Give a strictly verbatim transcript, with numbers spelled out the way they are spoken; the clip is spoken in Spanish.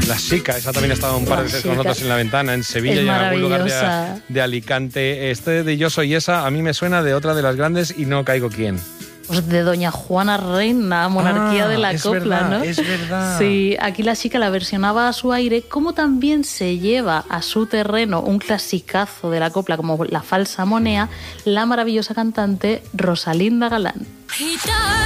La Chica, esa también ha estado un par de veces con nosotros en La Ventana, en Sevilla y en algún lugar de, de Alicante. Este de Yo Soy Esa a mí me suena de otra de las grandes y no caigo quién. Pues de Doña Juana Reina, monarquía ah, de la es copla, verdad, ¿no? Es verdad. Sí, aquí la Chica la versionaba a su aire, como también se lleva a su terreno un clasicazo de la copla como La Falsa Monea, la maravillosa cantante Rosalinda Galán.